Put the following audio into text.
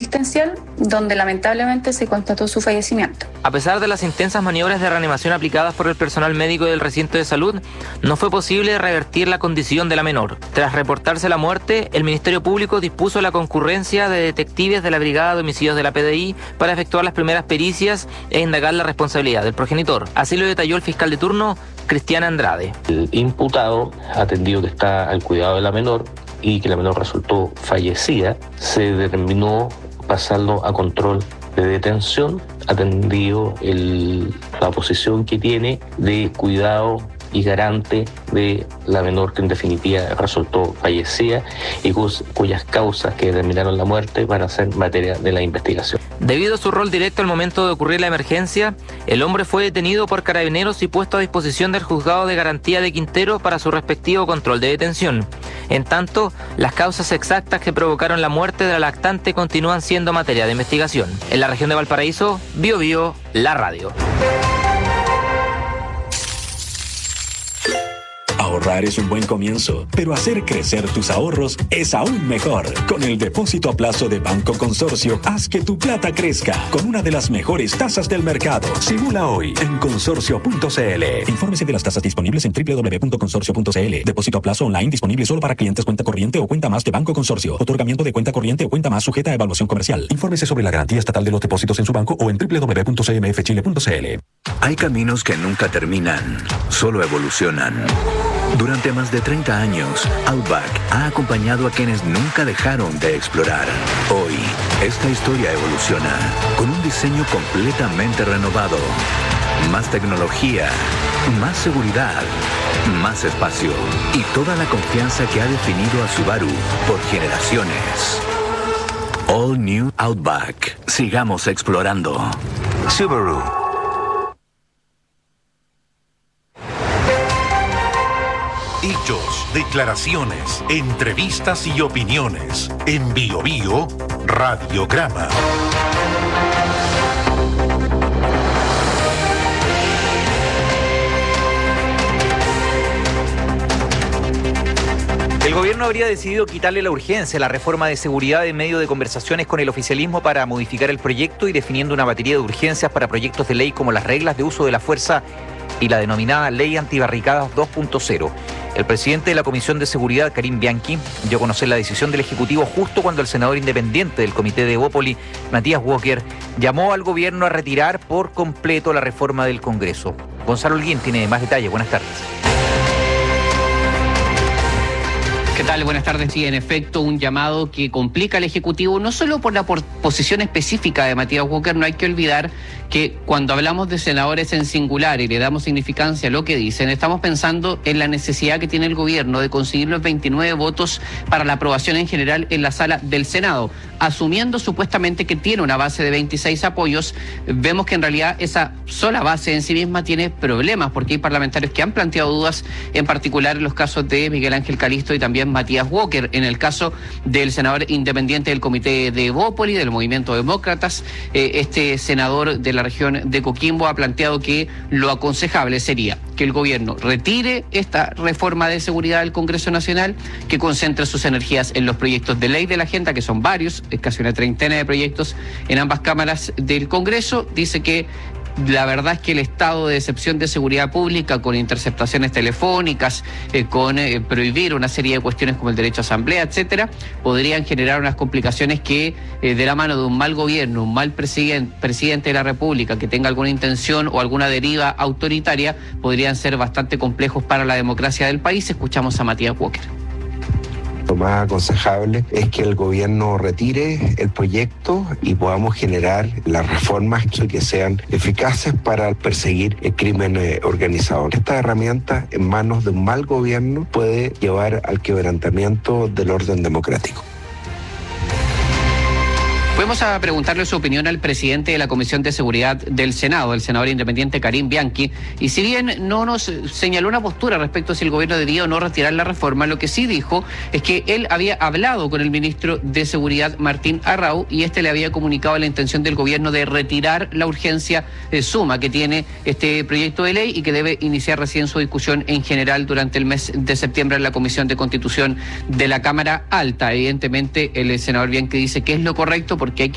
asistencial, donde lamentablemente se constató su fallecimiento. A pesar de las intensas maniobras de reanimación aplicadas por el personal médico del recinto de salud, no fue posible revertir la condición de la menor. Tras reportarse la muerte, el Ministerio Público dispuso la concurrencia de detectives de la Brigada de Homicidios de la PDI para efectuar las primeras pericias e indagar la responsabilidad del progenitor. Así lo detalló el fiscal de turno, Cristian Andrade. El imputado, atendido que está al cuidado de la menor y que la menor resultó fallecida, se determinó pasarlo a control de detención, atendido la posición que tiene de cuidado y garante de la menor, que en definitiva resultó fallecida y cuyas causas que determinaron la muerte van a ser materia de la investigación. Debido a su rol directo al momento de ocurrir la emergencia, el hombre fue detenido por carabineros y puesto a disposición del juzgado de garantía de Quintero para su respectivo control de detención. En tanto, las causas exactas que provocaron la muerte de la lactante continúan siendo materia de investigación. En la región de Valparaíso, Biobío, la radio. Ahorrar es un buen comienzo, pero hacer crecer tus ahorros es aún mejor. Con el depósito a plazo de Banco Consorcio, haz que tu plata crezca con una de las mejores tasas del mercado. Simula hoy en consorcio.cl. Infórmese de las tasas disponibles en www.consorcio.cl. Depósito a plazo online disponible solo para clientes cuenta corriente o cuenta más de Banco Consorcio. Otorgamiento de cuenta corriente o cuenta más sujeta a evaluación comercial. Infórmese sobre la garantía estatal de los depósitos en su banco o en www.cmfchile.cl. Hay caminos que nunca terminan, solo evolucionan. Durante más de 30 años, Outback ha acompañado a quienes nunca dejaron de explorar. Hoy, esta historia evoluciona con un diseño completamente renovado. Más tecnología, más seguridad, más espacio y toda la confianza que ha definido a Subaru por generaciones. All New Outback. Sigamos explorando. Subaru. Hechos, declaraciones, entrevistas y opiniones. En Biobío, Radiograma. El gobierno habría decidido quitarle la urgencia a la reforma de seguridad en medio de conversaciones con el oficialismo para modificar el proyecto y definiendo una batería de urgencias para proyectos de ley como las reglas de uso de la fuerza y la denominada Ley Antibarricadas 2.0. El presidente de la Comisión de Seguridad, Karim Bianchi, dio a conocer la decisión del Ejecutivo justo cuando el senador independiente del Comité de Evópoli, Matías Walker, llamó al gobierno a retirar por completo la reforma del Congreso. Gonzalo Holguín tiene más detalles. Buenas tardes. ¿Qué tal? Buenas tardes. Sí, en efecto, un llamado que complica al Ejecutivo, no solo por la posición específica de Matías Walker. No hay que olvidar que cuando hablamos de senadores en singular y le damos significancia a lo que dicen, estamos pensando en la necesidad que tiene el gobierno de conseguir los 29 votos para la aprobación en general en la sala del Senado. Asumiendo supuestamente que tiene una base de 26 apoyos, vemos que en realidad esa sola base en sí misma tiene problemas, porque hay parlamentarios que han planteado dudas, en particular en los casos de Miguel Ángel Calisto y también Matías Walker. En el caso del senador independiente del Comité de Evópoli, del Movimiento Demócratas, este senador de la región de Coquimbo ha planteado que lo aconsejable sería que el gobierno retire esta reforma de seguridad del Congreso Nacional, que concentre sus energías en los proyectos de ley de la agenda, que son varios, es casi una treintena de proyectos en ambas cámaras del Congreso. Dice que la verdad es que el estado de excepción de seguridad pública, con interceptaciones telefónicas, con prohibir una serie de cuestiones como el derecho a asamblea, etcétera, podrían generar unas complicaciones que, de la mano de un mal gobierno, un mal presidente de la República que tenga alguna intención o alguna deriva autoritaria, podrían ser bastante complejos para la democracia del país. Escuchamos a Matías Walker. Lo más aconsejable es que el gobierno retire el proyecto y podamos generar las reformas que sean eficaces para perseguir el crimen organizado. Esta herramienta en manos de un mal gobierno puede llevar al quebrantamiento del orden democrático. Fuimos a preguntarle su opinión al presidente de la Comisión de Seguridad del Senado, el senador independiente Karim Bianchi, y si bien no nos señaló una postura respecto a si el gobierno debía o no retirar la reforma, lo que sí dijo es que él había hablado con el ministro de Seguridad, Martín Arrau, y este le había comunicado la intención del gobierno de retirar la urgencia suma que tiene este proyecto de ley y que debe iniciar recién su discusión en general durante el mes de septiembre en la Comisión de Constitución de la Cámara Alta. Evidentemente, el senador Bianchi dice que es lo correcto, porque hay que